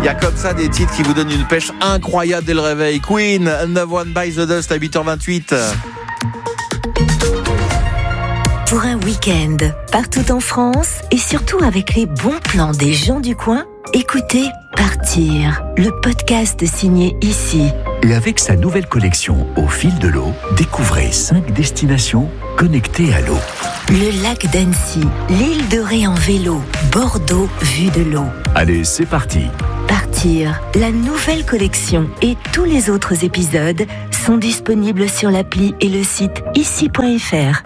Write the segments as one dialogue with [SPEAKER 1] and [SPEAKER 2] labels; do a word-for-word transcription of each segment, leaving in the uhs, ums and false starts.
[SPEAKER 1] Il y a comme ça des titres qui vous donnent une pêche incroyable dès le réveil. Queen, No One Buys the Dust à huit heures vingt-huit.
[SPEAKER 2] Pour un week-end, partout en France et surtout avec les bons plans des gens du coin, écoutez Partir, le podcast signé Ici.
[SPEAKER 3] Et avec sa nouvelle collection Au fil de l'eau, découvrez cinq destinations connectées à l'eau.
[SPEAKER 2] Le lac d'Annecy, l'île de Ré en vélo, Bordeaux vue de l'eau.
[SPEAKER 3] Allez, c'est parti.
[SPEAKER 2] Partir, la nouvelle collection et tous les autres épisodes sont disponibles sur l'appli et le site ici point f r.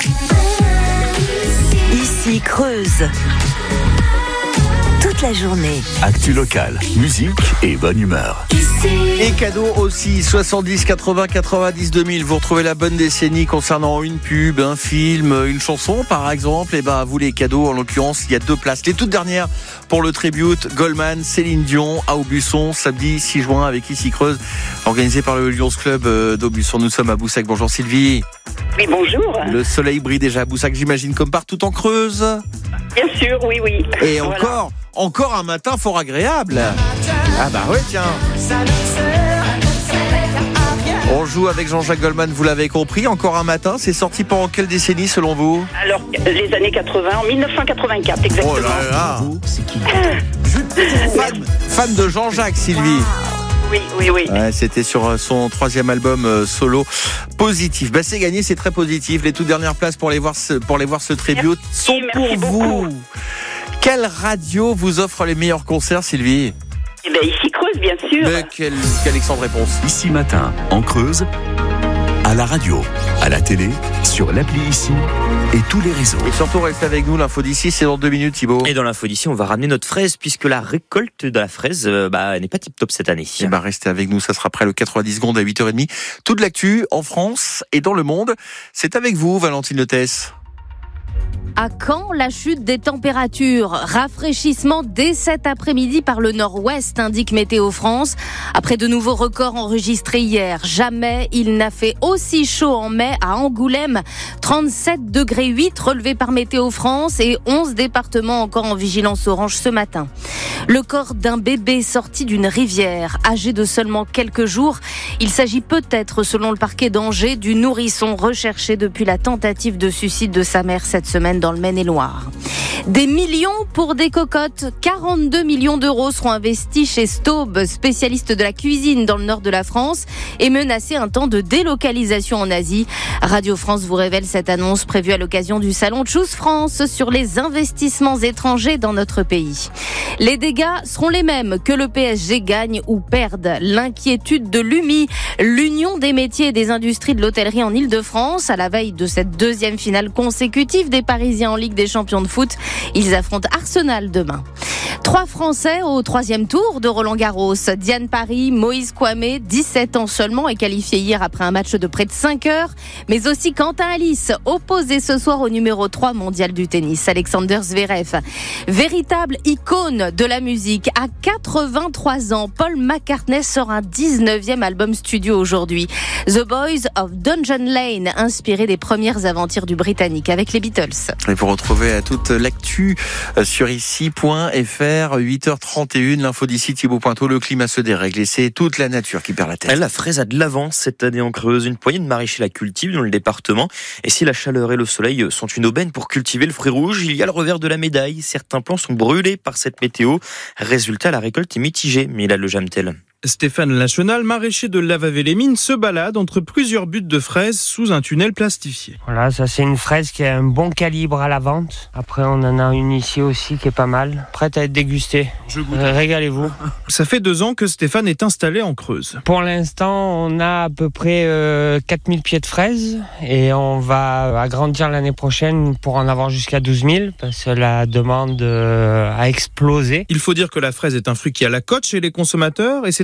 [SPEAKER 2] Ici Creuse. Toute la journée.
[SPEAKER 3] Actu locale, musique et bonne humeur.
[SPEAKER 1] Et cadeaux aussi, soixante-dix, quatre-vingts, quatre-vingt-dix, deux mille. Vous retrouvez la bonne décennie concernant une pub, un film, une chanson par exemple. Et ben à vous les cadeaux, en l'occurrence, il y a deux places. Les toutes dernières pour le tribute Goldman, Céline Dion à Aubusson, samedi six juin avec Ici Creuse, organisé par le Lions Club d'Aubusson. Nous sommes à Boussac. Bonjour Sylvie.
[SPEAKER 4] Oui, bonjour.
[SPEAKER 1] Le soleil brille déjà à Boussac, j'imagine, comme partout en Creuse.
[SPEAKER 4] Bien sûr, oui, oui.
[SPEAKER 1] Et
[SPEAKER 4] voilà.
[SPEAKER 1] encore, encore un matin fort agréable. Ah bah ouais, tiens. On joue avec Jean-Jacques Goldman, vous l'avez compris. Encore un matin, c'est sorti pendant quelle décennie selon vous?
[SPEAKER 4] Alors, les années quatre-vingts, en dix-neuf cent quatre-vingt-quatre, exactement.
[SPEAKER 1] Oh là là. fan, fan de Jean-Jacques, Sylvie.
[SPEAKER 4] Oui, oui, oui.
[SPEAKER 1] Ouais, c'était sur son troisième album euh, solo, Positif. Bah, c'est gagné, c'est très positif. Les toutes dernières places pour les voir ce, pour les voir ce tribute sont
[SPEAKER 4] merci
[SPEAKER 1] pour
[SPEAKER 4] beaucoup.
[SPEAKER 1] vous. Quelle radio vous offre les meilleurs concerts, Sylvie?
[SPEAKER 4] Eh bien, Ici Creuse, bien sûr.
[SPEAKER 1] Mais quelle, quelle excellente réponse.
[SPEAKER 3] Ici matin, en Creuse, à la radio, à la télé, sur l'appli Ici et tous les réseaux.
[SPEAKER 1] Et surtout, restez avec nous. L'info d'ici, c'est dans deux minutes, Thibaut.
[SPEAKER 5] Et dans l'info d'ici, on va ramener notre fraise puisque la récolte de la fraise euh, bah, n'est pas tip-top cette année.
[SPEAKER 1] Et bah, restez avec nous. Ça sera après le quatre-vingt-dix secondes à huit heures trente. Toute l'actu en France et dans le monde. C'est avec vous, Valentine Letès.
[SPEAKER 6] À quand la chute des températures? Rafraîchissement dès cet après-midi par le nord-ouest, indique Météo France. Après de nouveaux records enregistrés hier, jamais il n'a fait aussi chaud en mai à Angoulême. trente-sept degrés huit relevés par Météo France et onze départements encore en vigilance orange ce matin. Le corps d'un bébé sorti d'une rivière, âgé de seulement quelques jours. Il s'agit peut-être, selon le parquet d'Angers, du nourrisson recherché depuis la tentative de suicide de sa mère cette semaine dans le Maine-et-Loire. Des millions pour des cocottes. quarante-deux millions d'euros seront investis chez Staub, spécialiste de la cuisine dans le nord de la France, et menacé un temps de délocalisation en Asie. Radio France vous révèle cette annonce prévue à l'occasion du salon Choose France sur les investissements étrangers dans notre pays. Les dégâts seront les mêmes que le P S G gagne ou perde. L'inquiétude de l'U M I, l'Union des métiers et des industries de l'hôtellerie en Ile-de-France, à la veille de cette deuxième finale consécutive des Parisiens en Ligue des champions de foot. Ils affrontent Arsenal demain. Trois Français au troisième tour de Roland-Garros. Diane Paris, Moïse Kouamé, dix-sept ans seulement, est qualifié hier après un match de près de cinq heures. Mais aussi Quentin Alice, opposé ce soir au numéro trois mondial du tennis, Alexander Zverev. Véritable icône de la musique. À quatre-vingt-trois ans, Paul McCartney sort un dix-neuvième album studio aujourd'hui. The Boys of Dungeon Lane, inspiré des premières aventures du Britannique avec les Beatles.
[SPEAKER 1] Et vous retrouvez toute l'actu sur ici point f r, huit heures trente et une, l'info d'ici, Thibaut Pointeau. Le climat se dérègle et c'est toute la nature qui perd la tête.
[SPEAKER 5] La fraise a de l'avance cette année en Creuse. Une poignée de maraîchers la cultivent dans le département. Et si la chaleur et le soleil sont une aubaine pour cultiver le fruit rouge, il y a le revers de la médaille. Certains plants sont brûlés par cette météo. Résultat, la récolte est mitigée. Mais il a le Jamtel.
[SPEAKER 7] Stéphane Lachenal, maraîcher de Lavavé-les-Mines, se balade entre plusieurs buttes de fraises sous un tunnel plastifié.
[SPEAKER 8] Voilà, ça c'est une fraise qui a un bon calibre à la vente. Après on en a une ici aussi qui est pas mal, prête à être dégustée.
[SPEAKER 7] Je goûte.
[SPEAKER 8] Euh, régalez-vous.
[SPEAKER 7] Ça fait deux ans que Stéphane est installé en Creuse.
[SPEAKER 8] Pour l'instant, on a à peu près euh, quatre mille pieds de fraises et on va agrandir l'année prochaine pour en avoir jusqu'à douze mille parce que la demande euh, a explosé.
[SPEAKER 7] Il faut dire que la fraise est un fruit qui a la cote chez les consommateurs et c'est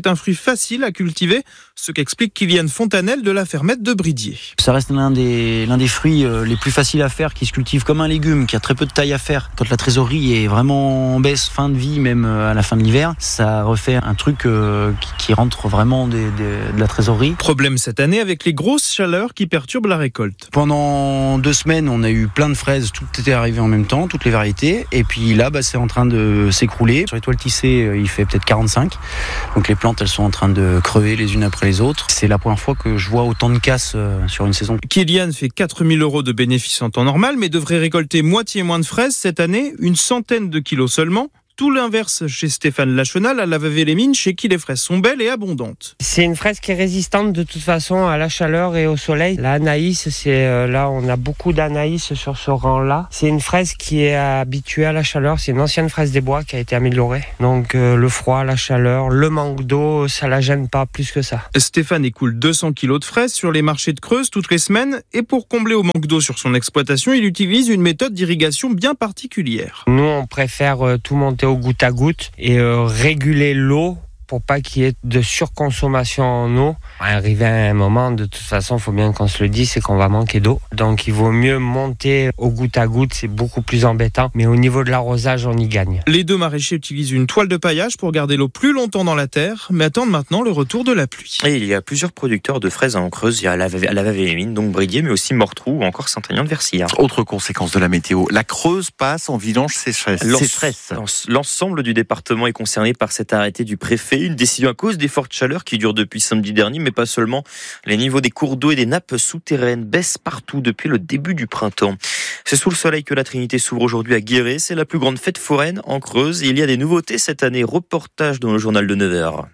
[SPEAKER 7] c'est un fruit facile à cultiver, ce qu'explique Kylian Fontanel de la fermette de Bridier.
[SPEAKER 9] Ça reste l'un des, l'un des fruits les plus faciles à faire, qui se cultive comme un légume, qui a très peu de taille à faire. Quand la trésorerie est vraiment en baisse, fin de vie, même à la fin de l'hiver, ça refait un truc euh, qui, qui rentre vraiment des, des, de la trésorerie.
[SPEAKER 7] Problème cette année avec les grosses chaleurs qui perturbent la récolte.
[SPEAKER 9] Pendant deux semaines, on a eu plein de fraises, tout était arrivé en même temps, toutes les variétés. Et puis là, bah, c'est en train de s'écrouler. Sur les toiles tissées, il fait peut-être quarante-cinq. Donc les plantes, elles sont en train de crever les unes après les autres. C'est la première fois que je vois autant de casse euh, sur une saison.
[SPEAKER 7] Kylian fait quatre mille euros de bénéfices en temps normal, mais devrait récolter moitié moins de fraises cette année, une centaine de kilos seulement. Tout l'inverse chez Stéphane Lachenal à Lavavé-les-Mines, chez qui les fraises sont belles et abondantes.
[SPEAKER 8] C'est une fraise qui est résistante de toute façon à la chaleur et au soleil. La Anaïs, c'est euh, là on a beaucoup d'Anaïs sur ce rang-là. C'est une fraise qui est habituée à la chaleur. C'est une ancienne fraise des bois qui a été améliorée. Donc euh, le froid, la chaleur, le manque d'eau, ça la gêne pas plus que ça.
[SPEAKER 7] Stéphane écoule deux cents kilos de fraises sur les marchés de Creuse toutes les semaines. Et pour combler au manque d'eau sur son exploitation, il utilise une méthode d'irrigation bien particulière.
[SPEAKER 8] Nous, on préfère euh, tout monter au goutte à goutte et euh, réguler l'eau pour pas qu'il y ait de surconsommation en eau. Arrivé à un moment, de toute façon, il faut bien qu'on se le dise, c'est qu'on va manquer d'eau. Donc il vaut mieux monter au goutte à goutte, c'est beaucoup plus embêtant. Mais au niveau de l'arrosage, on y gagne.
[SPEAKER 7] Les deux maraîchers utilisent une toile de paillage pour garder l'eau plus longtemps dans la terre, mais attendent maintenant le retour de la pluie.
[SPEAKER 5] Et il y a plusieurs producteurs de fraises en Creuse. Il y a Lavavé-les-Mines, donc Bridier, mais aussi Mortrou ou encore Saint-Aignan-de-Versillard.
[SPEAKER 1] Autre conséquence de la météo, la Creuse passe en vidange sécheresse.
[SPEAKER 5] L'ensemble du département est concerné par cet arrêté du préfet. Une décision à cause des fortes chaleurs qui durent depuis samedi dernier, mais pas seulement. Les niveaux des cours d'eau et des nappes souterraines baissent partout depuis le début du printemps. C'est sous le soleil que la Trinité s'ouvre aujourd'hui à Guéret. C'est la plus grande fête foraine en Creuse. Et il y a des nouveautés cette année. Reportage dans le journal de neuf heures.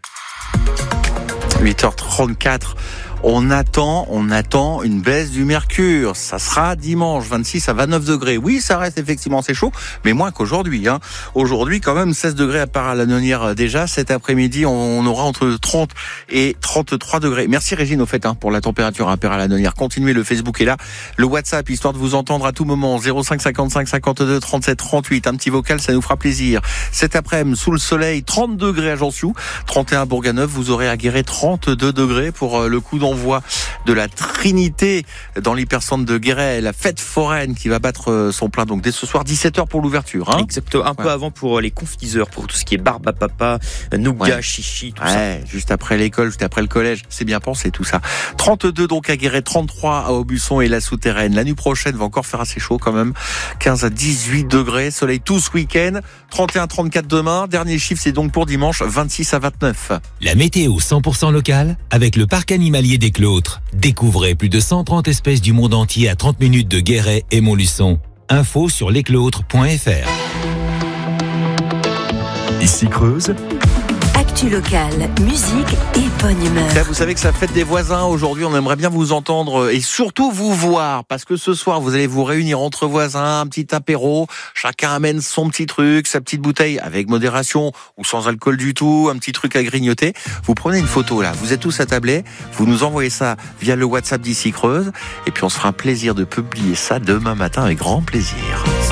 [SPEAKER 1] huit heures trente-quatre. On attend, on attend une baisse du mercure. Ça sera dimanche, vingt-six à vingt-neuf degrés. Oui, ça reste effectivement assez chaud, mais moins qu'aujourd'hui. Hein. Aujourd'hui, quand même, seize degrés à Paray-la-Nonière déjà. Cet après-midi, on aura entre trente et trente-trois degrés. Merci Régine, au fait, hein, pour la température à Paray-la-Nonière. Continuez, le Facebook est là. Le WhatsApp, histoire de vous entendre à tout moment. zéro cinq cinquante-cinq cinquante-deux trente-sept trente-huit. Un petit vocal, ça nous fera plaisir. Cet après-midi, sous le soleil, trente degrés à Jansiou, trente et un à Bourganeuf. Vous aurez à Guéret trente-deux degrés pour le coup d'envoi voix de la Trinité dans l'hypercentre de Guéret, la fête foraine qui va battre son plein donc dès ce soir, dix-sept heures pour l'ouverture. Hein.
[SPEAKER 5] Exactement, un ouais. peu avant pour les confiseurs, pour tout ce qui est barbe à papa, nougat, ouais. chichi, tout
[SPEAKER 1] ouais, ça. Juste après l'école, juste après le collège, c'est bien pensé tout ça. trente-deux donc à Guéret, trente-trois à Aubusson et la Souterraine. La nuit prochaine va encore faire assez chaud quand même, quinze à dix-huit degrés, soleil tout ce week-end, trente et un à trente-quatre demain. Dernier chiffre, c'est donc pour dimanche, vingt-six à vingt-neuf.
[SPEAKER 10] La météo cent pour cent locale avec le parc animalier des Clôtres. Découvrez plus de cent trente espèces du monde entier à trente minutes de Guéret et Montluçon. Info sur lesclôtres point f r.
[SPEAKER 3] Ici Creuse.
[SPEAKER 2] Actu locale, musique et bonne humeur.
[SPEAKER 1] Là, vous savez que ça fête des voisins aujourd'hui, on aimerait bien vous entendre et surtout vous voir, parce que ce soir vous allez vous réunir entre voisins, un petit apéro, chacun amène son petit truc, sa petite bouteille avec modération ou sans alcool du tout, un petit truc à grignoter. Vous prenez une photo là, vous êtes tous attablés, vous nous envoyez ça via le WhatsApp d'Ici Creuse et puis on se fera un plaisir de publier ça demain matin avec grand plaisir.